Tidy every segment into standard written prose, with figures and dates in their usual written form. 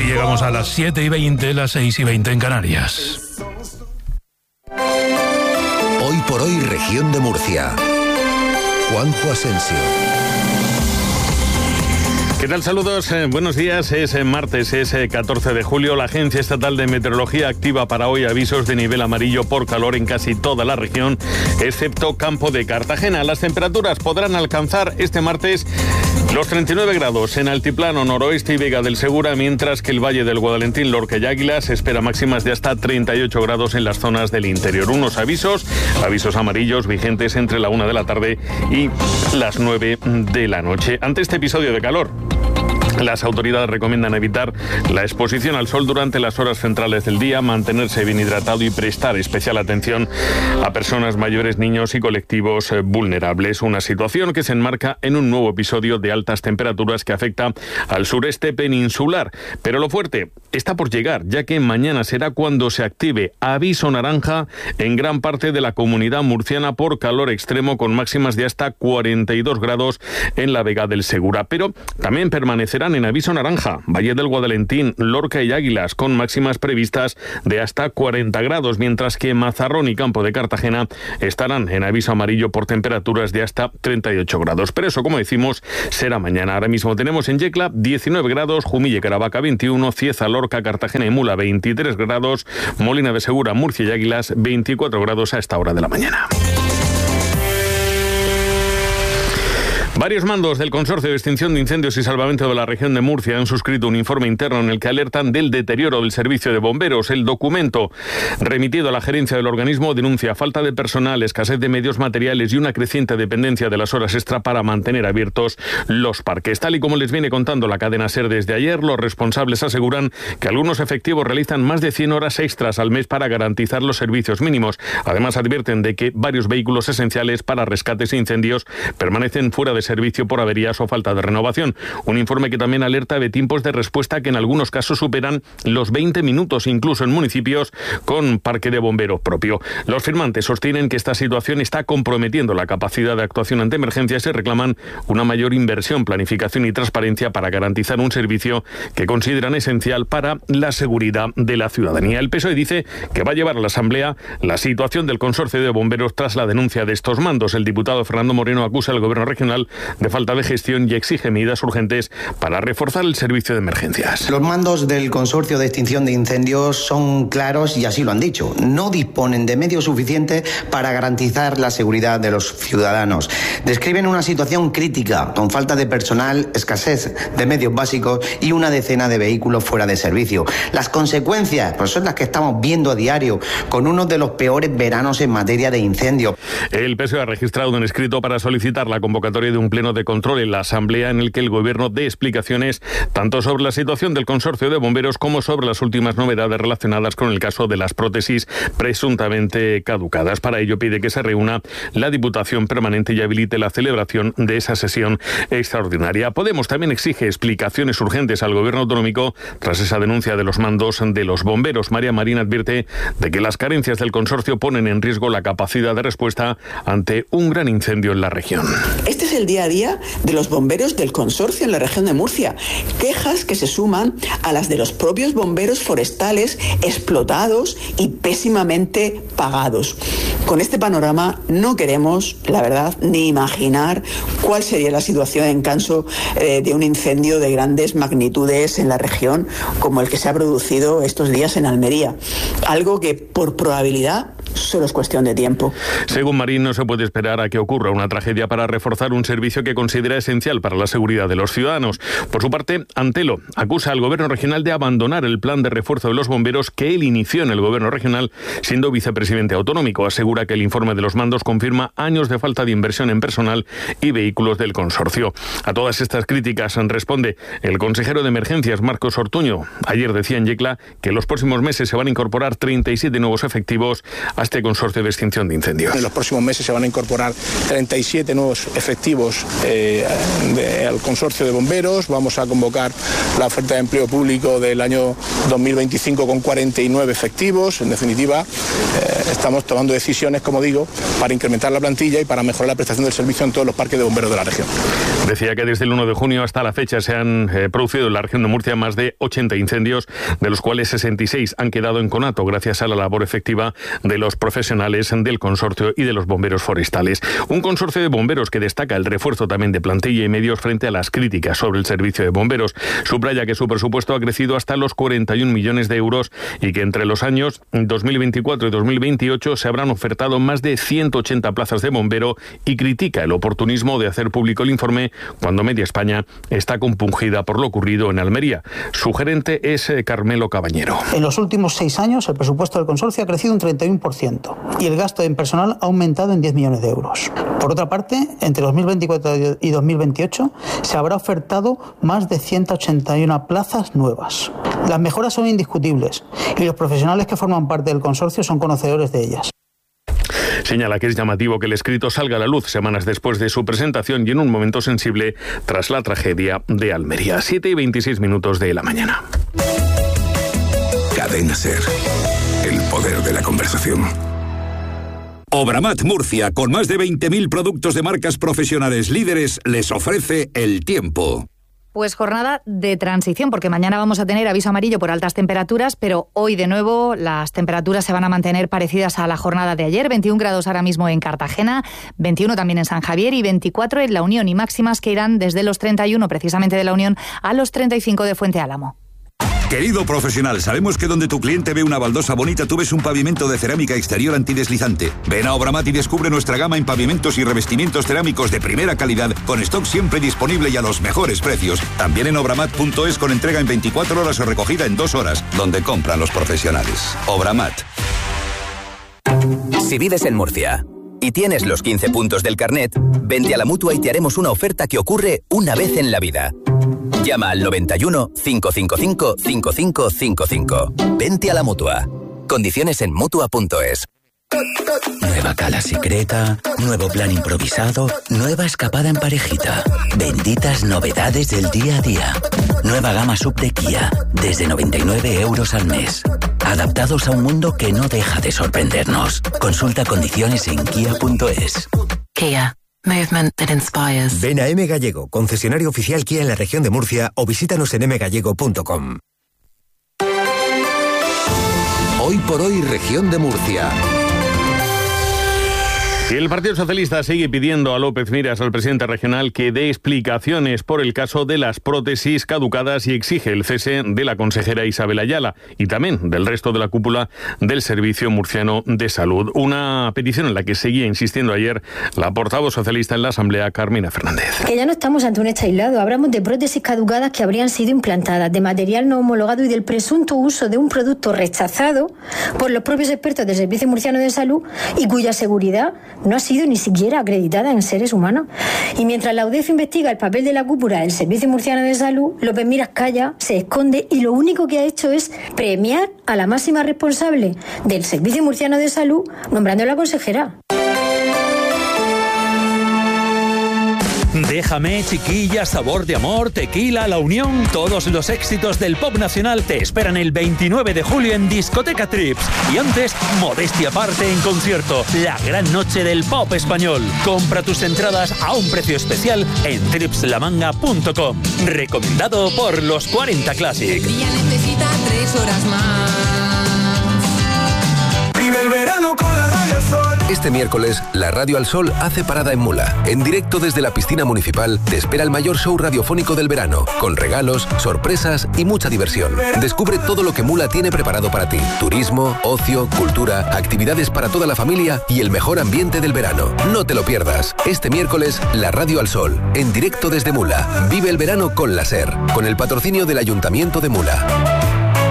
llegamos a las 7:20, las 6:20 en Canarias. Hoy por hoy, región de Murcia. Juanjo Asensio. ¿Qué tal? Saludos, buenos días. Es martes, es 14 de julio. La Agencia Estatal de Meteorología activa para hoy avisos de nivel amarillo por calor en casi toda la región, excepto Campo de Cartagena. Las temperaturas podrán alcanzar este martes los 39 grados en Altiplano, Noroeste y Vega del Segura, mientras que el Valle del Guadalentín, Lorca y Águilas espera máximas de hasta 38 grados en las zonas del interior. Unos avisos amarillos vigentes entre la 1 de la tarde y las 9 de la noche. Ante este episodio de calor, las autoridades recomiendan evitar la exposición al sol durante las horas centrales del día, mantenerse bien hidratado y prestar especial atención a personas mayores, niños y colectivos vulnerables. Una situación que se enmarca en un nuevo episodio de altas temperaturas que afecta al sureste peninsular. Pero lo fuerte está por llegar, ya que mañana será cuando se active aviso naranja en gran parte de la comunidad murciana por calor extremo, con máximas de hasta 42 grados en la Vega del Segura. Pero también permanecerán en aviso naranja Valle del Guadalentín, Lorca y Águilas, con máximas previstas de hasta 40 grados, mientras que Mazarrón y Campo de Cartagena estarán en aviso amarillo por temperaturas de hasta 38 grados. Pero eso, como decimos, será mañana. Ahora mismo tenemos en Yecla 19 grados, Jumilla y Caravaca 21, Cieza, Lorca, Cartagena y Mula 23 grados, Molina de Segura, Murcia y Águilas 24 grados a esta hora de la mañana. Varios mandos del Consorcio de Extinción de Incendios y Salvamento de la región de Murcia han suscrito un informe interno en el que alertan del deterioro del servicio de bomberos. El documento remitido a la gerencia del organismo denuncia falta de personal, escasez de medios materiales y una creciente dependencia de las horas extra para mantener abiertos los parques. Tal y como les viene contando la cadena SER desde ayer, los responsables aseguran que algunos efectivos realizan más de 100 horas extras al mes para garantizar los servicios mínimos. Además, advierten de que varios vehículos esenciales para rescates e incendios permanecen fuera de servicio por averías o falta de renovación. Un informe que también alerta de tiempos de respuesta que en algunos casos superan los 20 minutos, incluso en municipios con parque de bomberos propio. Los firmantes sostienen que esta situación está comprometiendo la capacidad de actuación ante emergencias y reclaman una mayor inversión, planificación y transparencia para garantizar un servicio que consideran esencial para la seguridad de la ciudadanía. El PSOE dice que va a llevar a la Asamblea la situación del Consorcio de Bomberos tras la denuncia de estos mandos. El diputado Fernando Moreno acusa al Gobierno regional de falta de gestión y exige medidas urgentes para reforzar el servicio de emergencias. Los mandos del Consorcio de Extinción de Incendios son claros y así lo han dicho. No disponen de medios suficientes para garantizar la seguridad de los ciudadanos. Describen una situación crítica, con falta de personal, escasez de medios básicos y una decena de vehículos fuera de servicio. Las consecuencias pues son las que estamos viendo a diario, con uno de los peores veranos en materia de incendios. El PSOE ha registrado un escrito para solicitar la convocatoria de un pleno de control en la Asamblea en el que el Gobierno dé explicaciones tanto sobre la situación del Consorcio de Bomberos como sobre las últimas novedades relacionadas con el caso de las prótesis presuntamente caducadas. Para ello pide que se reúna la Diputación Permanente y habilite la celebración de esa sesión extraordinaria. Podemos también exige explicaciones urgentes al Gobierno autonómico tras esa denuncia de los mandos de los bomberos. María Marín advierte de que las carencias del consorcio ponen en riesgo la capacidad de respuesta ante un gran incendio en la región. Este es el día a día de los bomberos del consorcio en la región de Murcia. Quejas que se suman a las de los propios bomberos forestales explotados y pésimamente pagados. Con este panorama no queremos, la verdad, ni imaginar cuál sería la situación en caso de un incendio de grandes magnitudes en la región como el que se ha producido estos días en Almería. Algo que por probabilidad solo es cuestión de tiempo. Según Marín, no se puede esperar a que ocurra una tragedia para reforzar un servicio que considera esencial para la seguridad de los ciudadanos. Por su parte, Antelo acusa al Gobierno regional de abandonar el plan de refuerzo de los bomberos que él inició en el Gobierno regional siendo vicepresidente autonómico. Asegura que el informe de los mandos confirma años de falta de inversión en personal y vehículos del consorcio. A todas estas críticas responde el consejero de Emergencias, Marcos Ortuño. Ayer decía en Yecla que en los próximos meses se van a incorporar 37 nuevos efectivos a este consorcio de extinción de incendios. En los próximos meses se van a incorporar 37 nuevos efectivos al consorcio de bomberos. Vamos a convocar la oferta de empleo público del año 2025 con 49 efectivos. En definitiva, estamos tomando decisiones, como digo, para incrementar la plantilla y para mejorar la prestación del servicio en todos los parques de bomberos de la región. Decía que desde el 1 de junio hasta la fecha se han producido en la región de Murcia más de 80 incendios, de los cuales 66 han quedado en conato gracias a la labor efectiva de los profesionales del consorcio y de los bomberos forestales. Un consorcio de bomberos que destaca el refuerzo también de plantilla y medios frente a las críticas sobre el servicio de bomberos. Subraya que su presupuesto ha crecido hasta los 41 millones de euros y que entre los años 2024 y 2028 se habrán ofertado más de 180 plazas de bombero y critica el oportunismo de hacer público el informe cuando media España está compungida por lo ocurrido en Almería. Su gerente es Carmelo Cabañero. En los últimos 6 años el presupuesto del consorcio ha crecido un 31% y el gasto en personal ha aumentado en 10 millones de euros. Por otra parte, entre 2024 y 2028 se habrá ofertado más de 181 plazas nuevas. Las mejoras son indiscutibles y los profesionales que forman parte del consorcio son conocedores de ellas. Señala que es llamativo que el escrito salga a la luz semanas después de su presentación y en un momento sensible tras la tragedia de Almería. 7:26 de la mañana. Cadena SER. El poder de la conversación. Obramat Murcia, con más de 20.000 productos de marcas profesionales líderes, les ofrece el tiempo. Pues jornada de transición, porque mañana vamos a tener aviso amarillo por altas temperaturas, pero hoy de nuevo las temperaturas se van a mantener parecidas a la jornada de ayer. 21 grados ahora mismo en Cartagena, 21 también en San Javier y 24 en La Unión, y máximas que irán desde los 31 precisamente de La Unión a los 35 de Fuente Álamo. Querido profesional, sabemos que donde tu cliente ve una baldosa bonita, tú ves un pavimento de cerámica exterior antideslizante. Ven a Obramat y descubre nuestra gama en pavimentos y revestimientos cerámicos de primera calidad, con stock siempre disponible y a los mejores precios. También en obramat.es, con entrega en 24 horas o recogida en 2 horas, donde compran los profesionales. Obramat. Si vives en Murcia y tienes los 15 puntos del carnet, vente a la Mutua y te haremos una oferta que ocurre una vez en la vida. Llama al 91 555 5555. Vente a la Mutua. Condiciones en Mutua.es. Nueva cala secreta, nuevo plan improvisado, nueva escapada en parejita. Benditas novedades del día a día. Nueva gama sub de Kia, desde 99 euros al mes. Adaptados a un mundo que no deja de sorprendernos. Consulta condiciones en Kia.es. Kia. Movement that inspires. Ven a M Gallego, concesionario oficial Kia en la región de Murcia, o visítanos en mgallego.com. Hoy por hoy, región de Murcia. Y el Partido Socialista sigue pidiendo a López Miras, al presidente regional, que dé explicaciones por el caso de las prótesis caducadas y exige el cese de la consejera Isabel Ayala y también del resto de la cúpula del Servicio Murciano de Salud. Una petición en la que seguía insistiendo ayer la portavoz socialista en la Asamblea, Carmina Fernández. Que ya no estamos ante un hecho aislado. Hablamos de prótesis caducadas que habrían sido implantadas, de material no homologado y del presunto uso de un producto rechazado por los propios expertos del Servicio Murciano de Salud y cuya seguridad no ha sido ni siquiera acreditada en seres humanos. Y mientras la UDEF investiga el papel de la cúpula del Servicio Murciano de Salud, López Miras calla, se esconde y lo único que ha hecho es premiar a la máxima responsable del Servicio Murciano de Salud, nombrando a la consejera. Déjame, Chiquilla, Sabor de Amor, Tequila, La Unión, todos los éxitos del pop nacional te esperan el 29 de julio en Discoteca Trips. Y antes, modestia aparte en concierto, la gran noche del pop español. Compra tus entradas a un precio especial en tripslamanga.com. Recomendado por los 40 Classic. Sevilla necesita 3 horas más. Vive el verano con la Radio al Sol. Este miércoles, la Radio al Sol hace parada en Mula. En directo desde la piscina municipal te espera el mayor show radiofónico del verano, con regalos, sorpresas y mucha diversión. Descubre todo lo que Mula tiene preparado para ti. Turismo, ocio, cultura, actividades para toda la familia y el mejor ambiente del verano. No te lo pierdas. Este miércoles, la Radio al Sol, en directo desde Mula. Vive el verano con la SER, con el patrocinio del Ayuntamiento de Mula.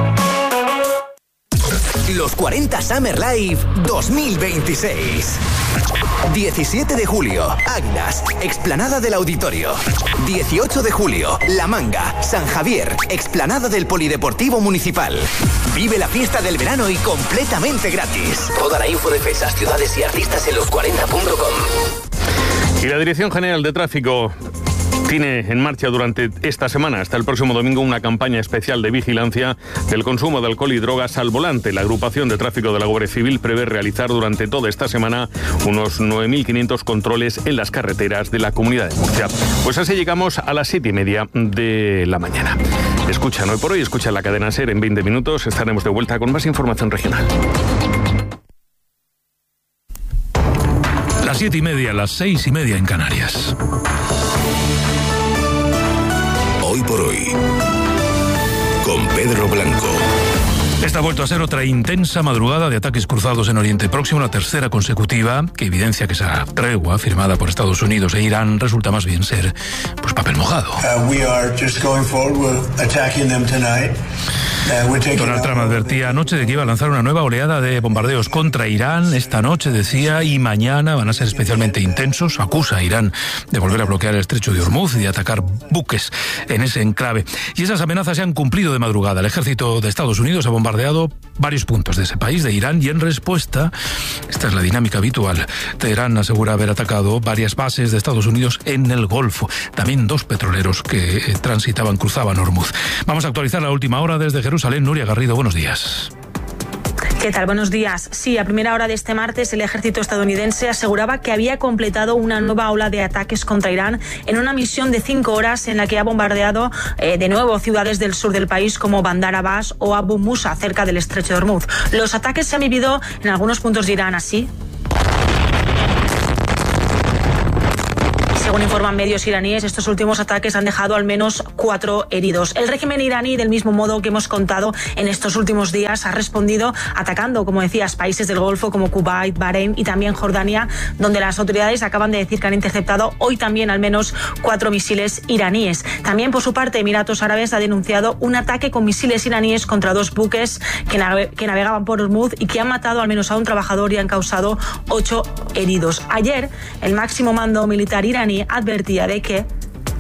Los 40 Summer Live 2026. 17 de julio, Águilas, Explanada del Auditorio. 18 de julio, La Manga, San Javier, Explanada del Polideportivo Municipal. Vive la fiesta del verano y completamente gratis. Toda la info de fechas, ciudades y artistas en los40.com. Y la Dirección General de Tráfico Tiene en marcha durante esta semana hasta el próximo domingo una campaña especial de vigilancia del consumo de alcohol y drogas al volante. La agrupación de tráfico de la Guardia Civil prevé realizar durante toda esta semana unos 9.500 controles en las carreteras de la Comunidad de Murcia. Pues así llegamos a las 7:30 de la mañana. Escuchan Hoy por Hoy, escucha la cadena SER. En 20 minutos estaremos de vuelta con más información regional. Las 7:30, las 6:30 en Canarias. Hoy por Hoy, con Pedro Blanco. Esta ha vuelto a ser otra intensa madrugada de ataques cruzados en Oriente Próximo, la tercera consecutiva, que evidencia que esa tregua firmada por Estados Unidos e Irán resulta más bien ser pues papel mojado. Donald Trump advertía anoche de que iba a lanzar una nueva oleada de bombardeos contra Irán. Esta noche, decía, y mañana van a ser especialmente intensos. Acusa a Irán de volver a bloquear el estrecho de Hormuz y de atacar buques en ese enclave. Y esas amenazas se han cumplido de madrugada. El ejército de Estados Unidos ha bombardeado varios puntos de ese país, de Irán, y en respuesta, esta es la dinámica habitual, Teherán asegura haber atacado varias bases de Estados Unidos en el Golfo. También 2 petroleros que cruzaban Hormuz. Vamos a actualizar la última hora desde Jerusalén. Nuria Garrido, buenos días. ¿Qué tal? Buenos días. Sí, a primera hora de este martes el ejército estadounidense aseguraba que había completado una nueva ola de ataques contra Irán en una misión de 5 horas en la que ha bombardeado de nuevo ciudades del sur del país como Bandar Abbas o Abu Musa, cerca del estrecho de Hormuz. Los ataques se han vivido en algunos puntos de Irán así. Según informan medios iraníes, estos últimos ataques han dejado al menos 4 heridos. El régimen iraní, del mismo modo que hemos contado en estos últimos días, ha respondido atacando, como decías, países del Golfo como Kuwait, Bahrein y también Jordania, donde las autoridades acaban de decir que han interceptado hoy también al menos 4 misiles iraníes. También, por su parte, Emiratos Árabes ha denunciado un ataque con misiles iraníes contra 2 buques que navegaban por Hormuz y que han matado al menos a un trabajador y han causado 8 heridos. Ayer, el máximo mando militar iraní advertía de que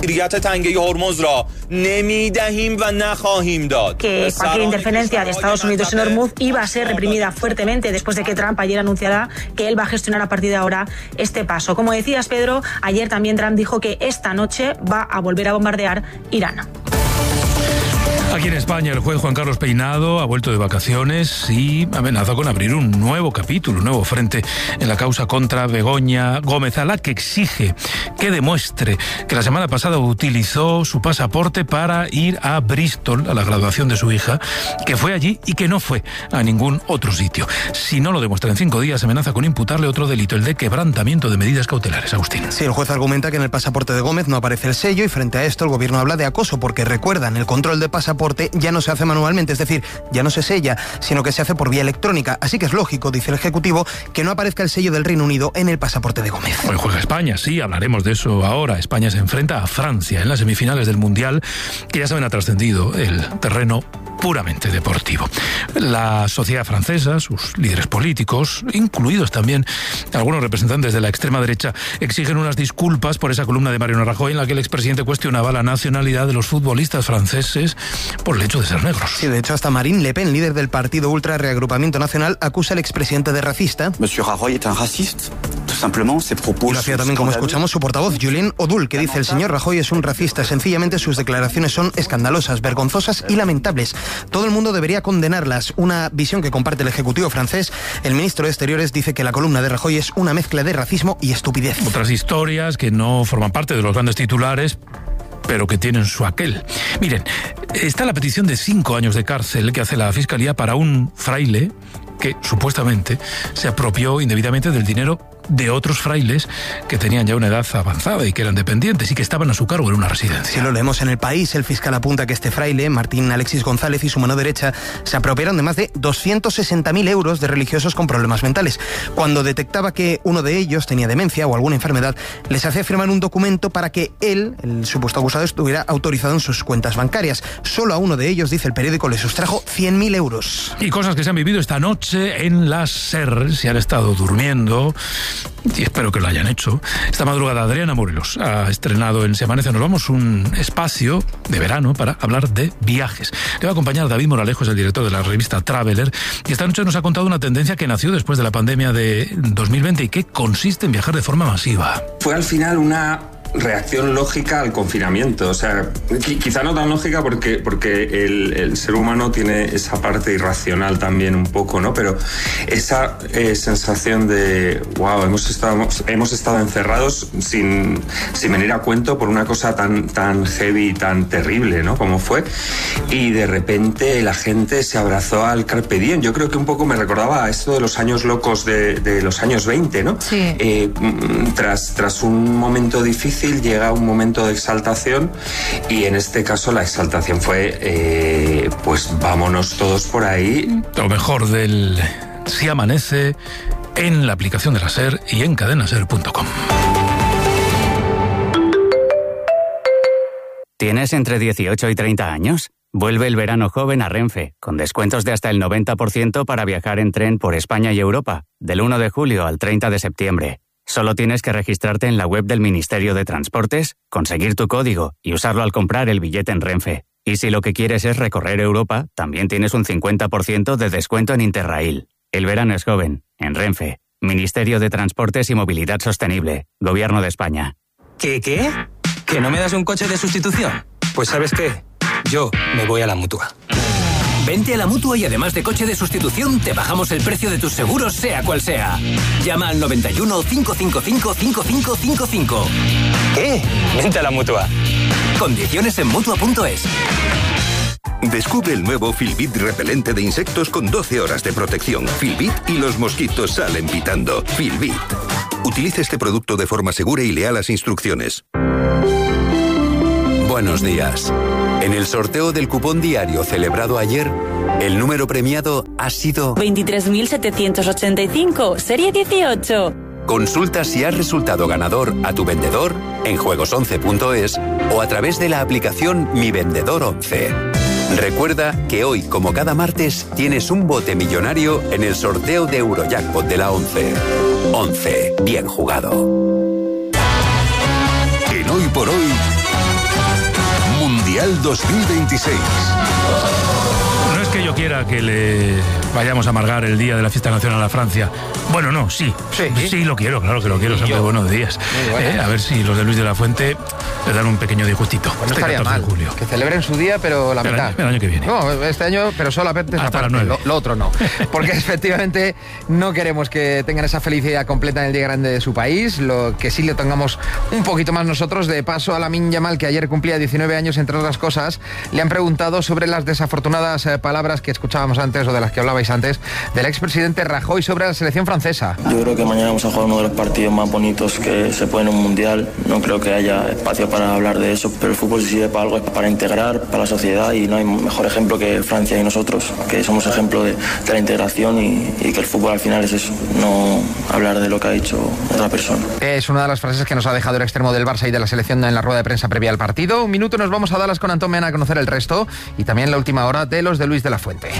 cualquier interferencia de Estados Unidos en Hormuz iba a ser reprimida fuertemente después de que Trump ayer anunciara que él va a gestionar a partir de ahora este paso. Como decías, Pedro, ayer también Trump dijo que esta noche va a volver a bombardear Irán. Aquí en España, el juez Juan Carlos Peinado ha vuelto de vacaciones y amenaza con abrir un nuevo capítulo, un nuevo frente en la causa contra Begoña Gómez, a la que exige que demuestre que la semana pasada utilizó su pasaporte para ir a Bristol, a la graduación de su hija, que fue allí y que no fue a ningún otro sitio. Si no lo demuestra en 5 días, amenaza con imputarle otro delito, el de quebrantamiento de medidas cautelares. Agustín. Sí, el juez argumenta que en el pasaporte de Gómez no aparece el sello y frente a esto el gobierno habla de acoso porque, recuerdan, el control de pasaporte ya no se hace manualmente, es decir, ya no se sella, sino que se hace por vía electrónica. Así que es lógico, dice el Ejecutivo, que no aparezca el sello del Reino Unido en el pasaporte de Gómez. Hoy juega España, sí, hablaremos de eso ahora. España se enfrenta a Francia en las semifinales del Mundial, que ya saben ha trascendido el terreno puramente deportivo. La sociedad francesa, sus líderes políticos, incluidos también algunos representantes de la extrema derecha, exigen unas disculpas por esa columna de Mariano Rajoy en la que el expresidente cuestionaba la nacionalidad de los futbolistas franceses por el hecho de ser negros. Sí, de hecho, hasta Marine Le Pen, líder del partido Ultra Reagrupamiento Nacional, acusa al expresidente de racista. Monsieur Rajoy es un racista. Y lo hacía también, como escuchamos, su portavoz, Julien Odoul, que dice: el señor Rajoy es un racista. Sencillamente sus declaraciones son escandalosas, vergonzosas y lamentables. Todo el mundo debería condenarlas. Una visión que comparte el Ejecutivo francés. El ministro de Exteriores dice que la columna de Rajoy es una mezcla de racismo y estupidez. Otras historias que no forman parte de los grandes titulares, pero que tienen su aquel. Miren, está la petición de 5 años de cárcel que hace la Fiscalía para un fraile que supuestamente se apropió indebidamente del dinero de otros frailes que tenían ya una edad avanzada y que eran dependientes y que estaban a su cargo en una residencia. Si lo leemos en El País, el fiscal apunta que este fraile, Martín Alexis González, y su mano derecha se apropiaron de más de 260.000 euros de religiosos con problemas mentales. Cuando detectaba que uno de ellos tenía demencia o alguna enfermedad, les hacía firmar un documento para que él, el supuesto acusado, estuviera autorizado en sus cuentas bancarias. Solo a uno de ellos, dice el periódico, le sustrajo 100.000 euros. Y cosas que se han vivido esta noche en la SER, si han estado durmiendo, y espero que lo hayan hecho. Esta madrugada Adriana Morelos ha estrenado en Se Amanece Nos Vamos un espacio de verano para hablar de viajes. Le va a acompañar David Moralejo, es el director de la revista Traveler, y esta noche nos ha contado una tendencia que nació después de la pandemia de 2020 y que consiste en viajar de forma masiva. Fue al final una reacción lógica al confinamiento. O sea, quizá no tan lógica porque el ser humano tiene esa parte irracional también un poco, ¿no? Pero esa sensación de, wow, hemos estado encerrados sin venir a cuento por una cosa tan heavy y tan terrible, ¿no? Como fue. Y de repente la gente se abrazó al Carpe Diem. Yo creo que un poco me recordaba a esto de los años locos de los años 20, ¿no? Sí. Tras un momento difícil llega un momento de exaltación, y en este caso la exaltación fue pues vámonos todos por ahí. Lo mejor del Si Amanece en la aplicación de la SER y en cadenaser.com. ¿Tienes entre 18 y 30 años? Vuelve el verano joven a Renfe, con descuentos de hasta el 90% para viajar en tren por España y Europa, del 1 de julio al 30 de septiembre. Solo tienes que registrarte en la web del Ministerio de Transportes, conseguir tu código y usarlo al comprar el billete en Renfe. Y si lo que quieres es recorrer Europa, también tienes un 50% de descuento en Interrail. El verano es joven, en Renfe. Ministerio de Transportes y Movilidad Sostenible, Gobierno de España. ¿Qué? ¿Que no me das un coche de sustitución? Pues ¿sabes qué? Yo me voy a la Mutua. Vente a la Mutua y además de coche de sustitución, te bajamos el precio de tus seguros, sea cual sea. Llama al 91 555 5555. ¿Qué? Vente a la Mutua. Condiciones en Mutua.es. Descubre el nuevo Filbit repelente de insectos con 12 horas de protección. Filbit y los mosquitos salen pitando. Filbit. Utilice este producto de forma segura y lea las instrucciones. Buenos días. En el sorteo del cupón diario celebrado ayer, el número premiado ha sido 23.785, serie 18. Consulta si has resultado ganador a tu vendedor en juegos11.es o a través de la aplicación Mi Vendedor 11. Recuerda que hoy, como cada martes, tienes un bote millonario en el sorteo de Eurojackpot de la 11. 11. Bien jugado. En Hoy por Hoy, Mundial 2026. No es que yo quiera que le vayamos a amargar el día de la fiesta nacional a Francia. Bueno, no, sí lo quiero, claro que lo quiero, siempre buenos días. Bueno. A ver si los de Luis de la Fuente le dan un pequeño disgustito. Pues no estaría mal, de julio. Que celebren su día, pero la mitad. El año que viene. No, este año, pero solamente hasta las 9. Lo otro no. Porque efectivamente no queremos que tengan esa felicidad completa en el día grande de su país, lo que sí le tengamos un poquito más nosotros. De paso, a Lamine Yamal, que ayer cumplía 19 años, entre otras cosas, le han preguntado sobre las desafortunadas palabras que escuchábamos antes, o de las que hablabais antes, del expresidente Rajoy sobre la selección francesa. Yo creo que mañana vamos a jugar uno de los partidos más bonitos que se puede en un mundial. No creo que haya espacio para hablar de eso, pero el fútbol si sirve para algo es para integrar, para la sociedad, y no hay mejor ejemplo que Francia y nosotros, que somos ejemplo de la integración, y que el fútbol al final es eso, no hablar de lo que ha dicho otra persona. Es una de las frases que nos ha dejado el extremo del Barça y de la selección en la rueda de prensa previa al partido. Un minuto, nos vamos a Dallas con Antón Mena a conocer el resto, y también la última hora de los de Luis de la Fuente.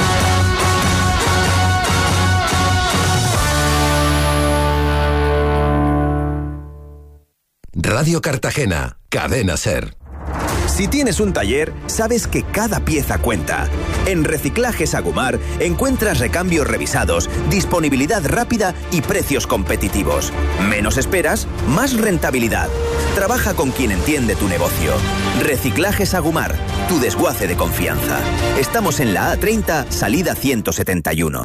Radio Cartagena, Cadena SER. Si tienes un taller, sabes que cada pieza cuenta. En Reciclajes Agumar encuentras recambios revisados, disponibilidad rápida y precios competitivos. Menos esperas, más rentabilidad. Trabaja con quien entiende tu negocio. Reciclajes Agumar, tu desguace de confianza. Estamos en la A30, salida 171.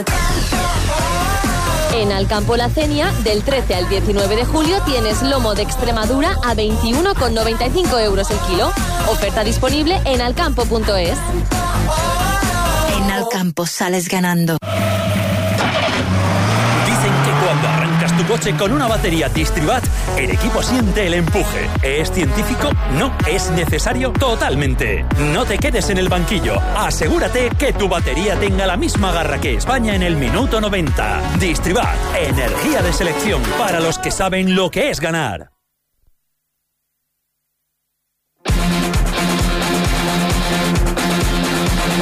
En Alcampo La Cenia, del 13 al 19 de julio, tienes lomo de Extremadura a 21,95 euros el kilo. Oferta disponible en alcampo.es. En Alcampo sales ganando. Dicen que cuando arrancas tu coche con una batería Distribat, el equipo siente el empuje. ¿Es científico? No. ¿Es necesario? Totalmente. No te quedes en el banquillo. Asegúrate que tu batería tenga la misma garra que España en el minuto 90. Distribat, energía de selección para los que saben lo que es ganar. Pues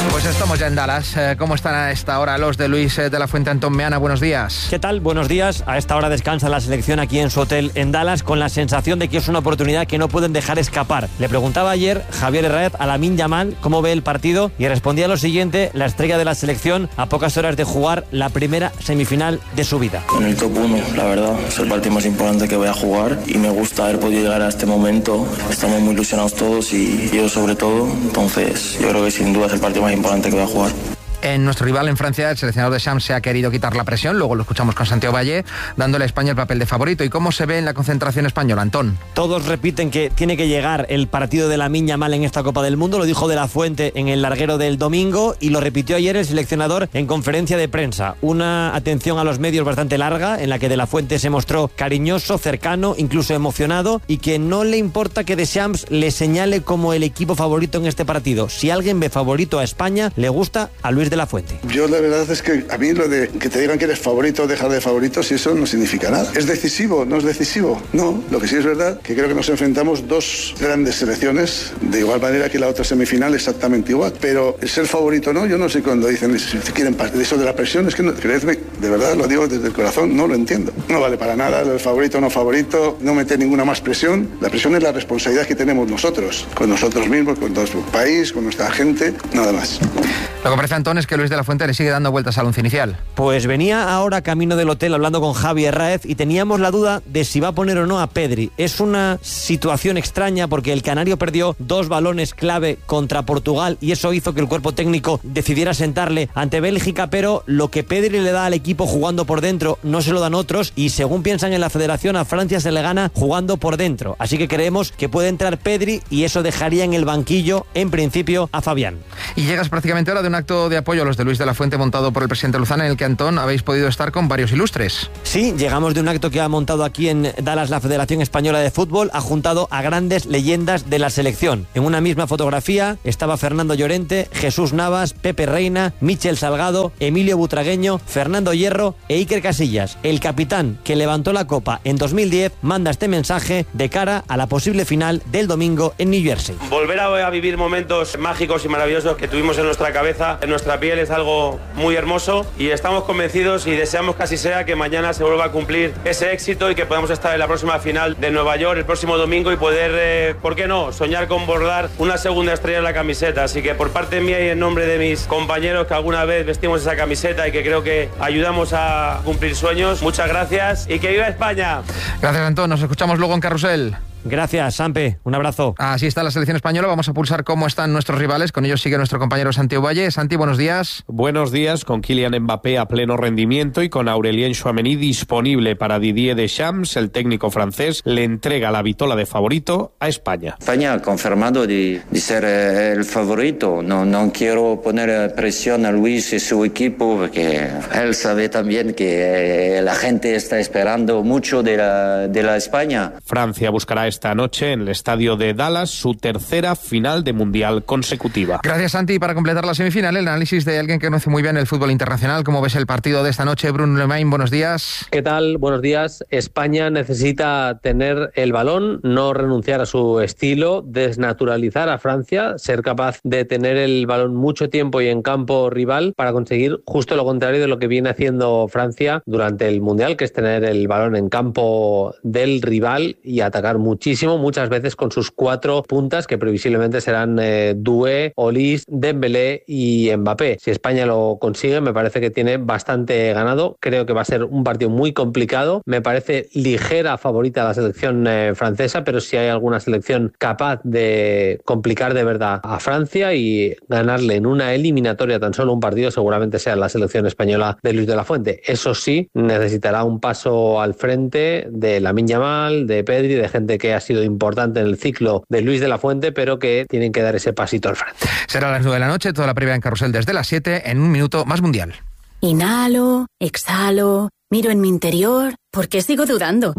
Estamos ya en Dallas. ¿Cómo están a esta hora los de Luis de la Fuente? Antón Meana, buenos días. ¿Qué tal? Buenos días. A esta hora descansa la selección aquí en su hotel en Dallas con la sensación de que es una oportunidad que no pueden dejar escapar. Le preguntaba ayer Javier Herrera a Lamine Yamal cómo ve el partido y respondía lo siguiente: la estrella de la selección a pocas horas de jugar la primera semifinal de su vida. En el top 1, la verdad, es el partido más importante que voy a jugar y me gusta haber podido llegar a este momento. Estamos muy ilusionados todos y yo sobre todo, entonces yo creo que sin duda es el partido más importante que voy a jugar. En nuestro rival en Francia, el seleccionador de Shams se ha querido quitar la presión, luego lo escuchamos con Santiago Valle, dándole a España el papel de favorito. ¿Y cómo se ve en la concentración española, Antón? Todos repiten que tiene que llegar el partido de Lamine Yamal en esta Copa del Mundo, lo dijo De la Fuente en el larguero del domingo y lo repitió ayer el seleccionador en conferencia de prensa. Una atención a los medios bastante larga, en la que De la Fuente se mostró cariñoso, cercano, incluso emocionado, y que no le importa que Deschamps le señale como el equipo favorito en este partido. Si alguien ve favorito a España, le gusta a Luis De la Fuente. Yo la verdad es que a mí lo de que te digan que eres favorito o dejar de favorito, si eso no significa nada. ¿Es decisivo? ¿No es decisivo? No. Lo que sí es verdad que creo que nos enfrentamos dos grandes selecciones, de igual manera que la otra semifinal exactamente igual. Pero el ser favorito no, yo no sé cuando dicen si quieren eso de la presión, es que no, creedme, de verdad lo digo desde el corazón, no lo entiendo. No vale para nada el favorito o no favorito, no meter ninguna más presión. La presión es la responsabilidad que tenemos nosotros, con nosotros mismos, con nuestro país, con nuestra gente, nada más. Lo que parece, Antón, es que Luis de la Fuente le sigue dando vueltas al once inicial. Pues venía ahora camino del hotel hablando con Javi Herráez y teníamos la duda de si va a poner o no a Pedri. Es una situación extraña porque el canario perdió 2 balones clave contra Portugal y eso hizo que el cuerpo técnico decidiera sentarle ante Bélgica, pero lo que Pedri le da al equipo jugando por dentro no se lo dan otros y según piensan en la federación a Francia se le gana jugando por dentro. Así que creemos que puede entrar Pedri y eso dejaría en el banquillo en principio a Fabián. Y llegas prácticamente ahora de un acto de apoyo a los de Luis de la Fuente montado por el presidente Luzana, en el que, Antón, habéis podido estar con varios ilustres. Sí, llegamos de un acto que ha montado aquí en Dallas la Federación Española de Fútbol, ha juntado a grandes leyendas de la selección. En una misma fotografía estaba Fernando Llorente, Jesús Navas, Pepe Reina, Michel Salgado, Emilio Butragueño, Fernando Hierro e Iker Casillas. El capitán que levantó la copa en 2010 manda este mensaje de cara a la posible final del domingo en New Jersey. Volver a vivir momentos mágicos y maravillosos que tuvimos en nuestra cabeza, en nuestra piel, es algo muy hermoso y estamos convencidos y deseamos que así sea, que mañana se vuelva a cumplir ese éxito y que podamos estar en la próxima final de Nueva York el próximo domingo y poder, ¿por qué no?, soñar con bordar una segunda estrella en la camiseta. Así que por parte mía y en nombre de mis compañeros que alguna vez vestimos esa camiseta y que creo que ayudamos a cumplir sueños, muchas gracias y que viva España. Gracias, Antón. Nos escuchamos luego en Carrusel. Gracias, Sampe. Un abrazo. Así está la selección española. Vamos a pulsar cómo están nuestros rivales. Con ellos sigue nuestro compañero Santiago Valle. Santi, buenos días. Buenos días, con Kylian Mbappé a pleno rendimiento y con Aurélien Tchouaméni disponible para Didier Deschamps. El técnico francés le entrega la vitola de favorito a España. España ha confirmado de ser el favorito. No quiero poner presión a Luis y su equipo porque él sabe también que la gente está esperando mucho de la España. Francia buscará esta noche en el estadio de Dallas su tercera final de Mundial consecutiva. Gracias, Santi. Para completar la semifinal, el análisis de alguien que conoce muy bien el fútbol internacional. ¿Cómo ves el partido de esta noche? Bruno Lemain, buenos días. ¿Qué tal? Buenos días. España necesita tener el balón, no renunciar a su estilo, desnaturalizar a Francia, ser capaz de tener el balón mucho tiempo y en campo rival para conseguir justo lo contrario de lo que viene haciendo Francia durante el Mundial, que es tener el balón en campo del rival y atacar muchas veces con sus 4 puntas que previsiblemente serán Doué, Olise, Dembélé y Mbappé. Si España lo consigue, me parece que tiene bastante ganado. Creo que va a ser un partido muy complicado. Me parece ligera favorita la selección francesa, pero si hay alguna selección capaz de complicar de verdad a Francia y ganarle en una eliminatoria tan solo un partido, seguramente sea la selección española de Luis de la Fuente. Eso sí, necesitará un paso al frente de Lamine Yamal, de Pedri, de gente que ha sido importante en el ciclo de Luis de la Fuente, pero que tienen que dar ese pasito al frente. Será a las 9 de la noche, toda la previa en Carrusel desde las 7, en un minuto más Mundial. Inhalo, exhalo, miro en mi interior. ¿Por qué sigo dudando?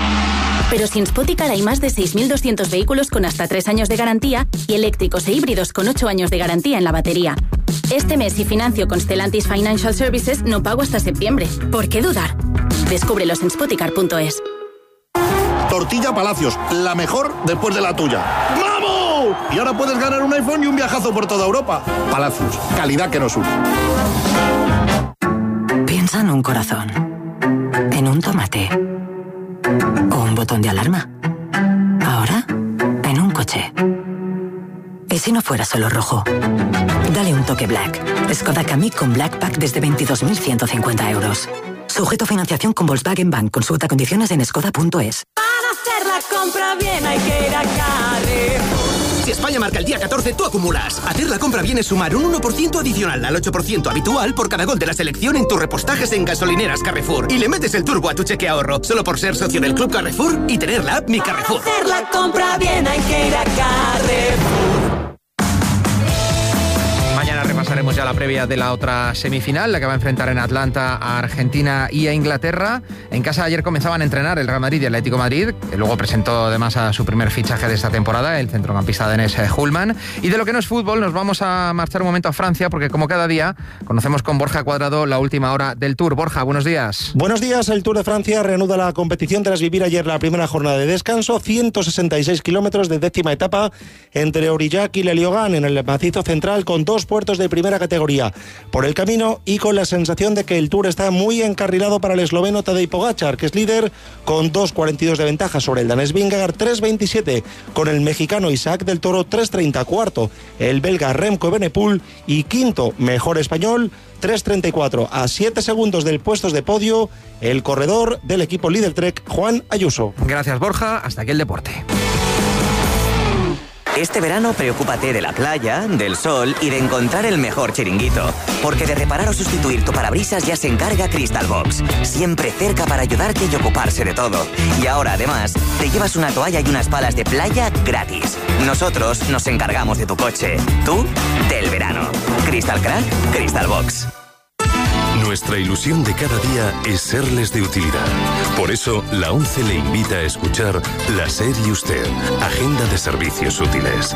Pero sin Spoticar hay más de 6.200 vehículos con hasta 3 años de garantía y eléctricos e híbridos con 8 años de garantía en la batería. Este mes, si financio con Stellantis Financial Services, no pago hasta septiembre. ¿Por qué dudar? Descúbrelos en spoticar.es. Tortilla Palacios, la mejor después de la tuya. ¡Vamos! Palacios. Y ahora puedes ganar un iPhone y un viajazo por toda Europa. Palacios, calidad que nos une. Piensa en un corazón, en un tomate o un botón de alarma. Ahora, en un coche. ¿Y si no fuera solo rojo? Dale un toque Black. Skoda Kamiq con Black Pack desde 22.150 euros. Sujeto a financiación con Volkswagen Bank. Consulta condiciones en skoda.es. Para hacer la compra bien hay que ir a Carrefour. Si España marca el día 14, tú acumulas. Hacer la compra bien es sumar un 1% adicional al 8% habitual por cada gol de la selección en tus repostajes en gasolineras Carrefour. Y le metes el turbo a tu cheque ahorro, solo por ser socio del Club Carrefour y tener la app Mi Carrefour. Para hacer la compra bien hay que ir a Carrefour. Mañana repasaremos ya la previa de la otra semifinal, la que va a enfrentar en Atlanta a Argentina y a Inglaterra. En casa ayer comenzaban a entrenar el Real Madrid y el Atlético de Madrid, que luego presentó además a su primer fichaje de esta temporada, el centrocampista danés Hullman. Y de lo que no es fútbol, nos vamos a marchar un momento a Francia, porque como cada día, conocemos con Borja Cuadrado la última hora del Tour. Borja, buenos días. Buenos días. El Tour de Francia reanuda la competición tras vivir ayer la primera jornada de descanso. 166 kilómetros de décima etapa entre Aurillac y Le Lieugan en el macizo central, con 2 puertos de primera categoría por el camino y con la sensación de que el Tour está muy encarrilado para el esloveno Tadej Pogačar, que es líder con 2.42 de ventaja sobre el danés Vingegaard, 3.27 con el mexicano Isaac del Toro, 3.30 cuarto el belga Remco Evenepoel y quinto mejor español, 3.34 a 7 segundos del puesto de podio el corredor del equipo líder Trek, Juan Ayuso. Gracias, Borja. Hasta aquí el deporte. Este verano preocúpate de la playa, del sol y de encontrar el mejor chiringuito. Porque de reparar o sustituir tu parabrisas ya se encarga Crystal Box. Siempre cerca para ayudarte y ocuparse de todo. Y ahora, además, te llevas una toalla y unas palas de playa gratis. Nosotros nos encargamos de tu coche. Tú, del verano. Crystal Crack, Crystal Box. Nuestra ilusión de cada día es serles de utilidad. Por eso, la ONCE le invita a escuchar La SER y Usted, Agenda de Servicios Útiles.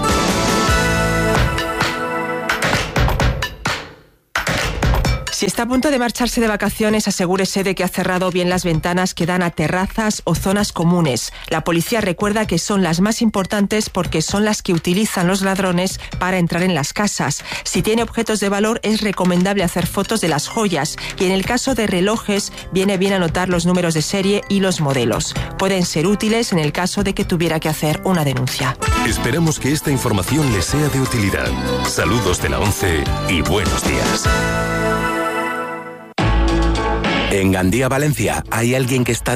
Si está a punto de marcharse de vacaciones, asegúrese de que ha cerrado bien las ventanas que dan a terrazas o zonas comunes. La policía recuerda que son las más importantes porque son las que utilizan los ladrones para entrar en las casas. Si tiene objetos de valor, es recomendable hacer fotos de las joyas y en el caso de relojes, viene bien anotar los números de serie y los modelos. Pueden ser útiles en el caso de que tuviera que hacer una denuncia. Esperamos que esta información les sea de utilidad. Saludos de la ONCE y buenos días. En Gandía, Valencia, hay alguien que está